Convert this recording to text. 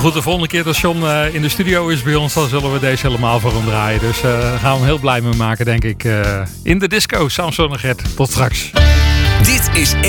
goed, de volgende keer dat John in de studio is bij ons, dan zullen we deze helemaal voor hem draaien. Dus daar gaan we hem heel blij mee maken, denk ik. In de disco, Samson en Gert. Tot straks. Dit is